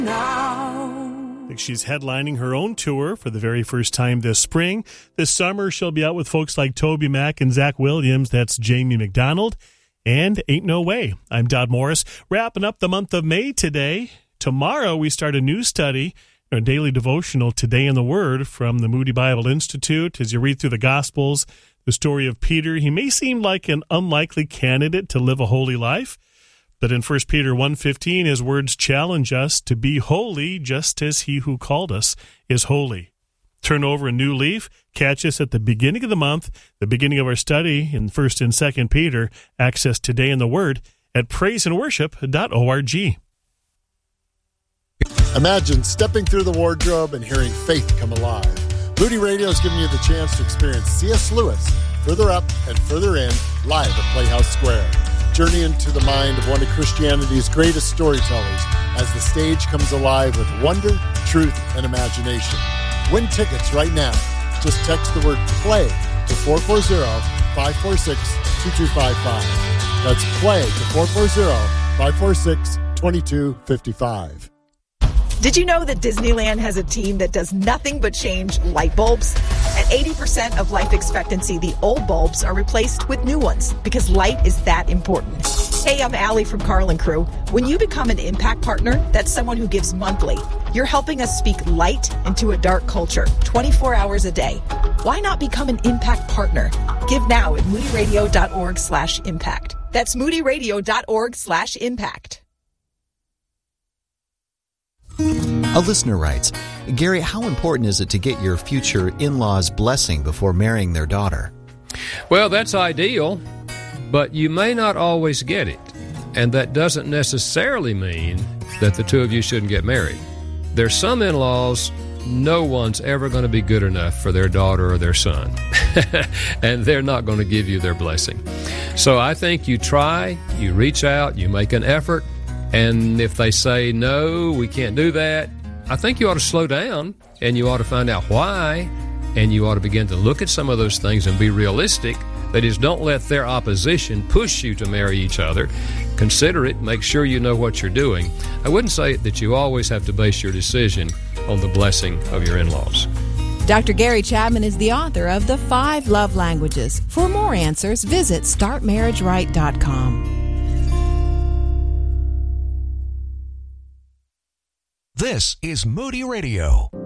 She's headlining her own tour for the very first time this spring. This summer, she'll be out with folks like Toby Mac and Zach Williams. That's Jamie McDonald. And Ain't No Way. I'm Dodd Morris. Wrapping up the month of May today. Tomorrow, we start a new study, a daily devotional, Today in the Word, from the Moody Bible Institute. As you read through the Gospels, the story of Peter, he may seem like an unlikely candidate to live a holy life. But in 1 Peter 1:15, his words challenge us to be holy just as he who called us is holy. Turn over a new leaf, catch us at the beginning of the month, the beginning of our study in 1 and 2 Peter, access Today in the Word at praiseandworship.org. Imagine stepping through the wardrobe and hearing faith come alive. Moody Radio is giving you the chance to experience C.S. Lewis, Further Up and Further In, live at Playhouse Square. Journey into the mind of one of Christianity's greatest storytellers as the stage comes alive with wonder, truth, and imagination. Win tickets right now. Just text the word PLAY to 440-546-2255. That's PLAY to 440-546-2255. Did you know that Disneyland has a team that does nothing but change light bulbs? At 80% of life expectancy, the old bulbs are replaced with new ones because light is that important. Hey, I'm Allie from Carl and Crew. When you become an Impact Partner, that's someone who gives monthly. You're helping us speak light into a dark culture, 24 hours a day. Why not become an Impact Partner? Give now at moodyradio.org/impact. That's moodyradio.org/impact. A listener writes, Gary, how important is it to get your future in-laws' blessing before marrying their daughter? Well, that's ideal, but you may not always get it. And that doesn't necessarily mean that the two of you shouldn't get married. There's some in-laws no one's ever going to be good enough for their daughter or their son. And they're not going to give you their blessing. So I think you try, you reach out, you make an effort. And if they say, no, we can't do that, I think you ought to slow down and you ought to find out why, and you ought to begin to look at some of those things and be realistic. That is, don't let their opposition push you to marry each other. Consider it. Make sure you know what you're doing. I wouldn't say that you always have to base your decision on the blessing of your in-laws. Dr. Gary Chapman is the author of The 5 Love Languages. For more answers, visit StartMarriageRight.com. This is Moody Radio.